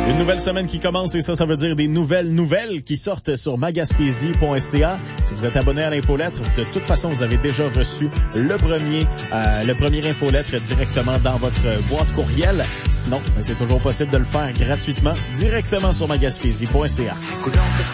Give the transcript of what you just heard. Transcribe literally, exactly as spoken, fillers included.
Une nouvelle semaine qui commence et ça, ça veut dire des nouvelles nouvelles qui sortent sur magaspésie point c a. Si vous êtes abonné à l'infolettre, de toute façon, vous avez déjà reçu le premier, euh, le premier infolettre directement dans votre boîte courriel. Sinon, c'est toujours possible de le faire gratuitement directement sur magaspésie point c a.